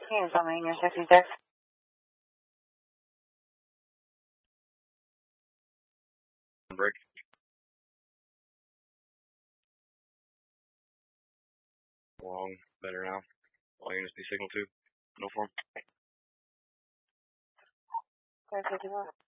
He's on the 66. Break. Long, better now. All units be signal 2. No form. 551.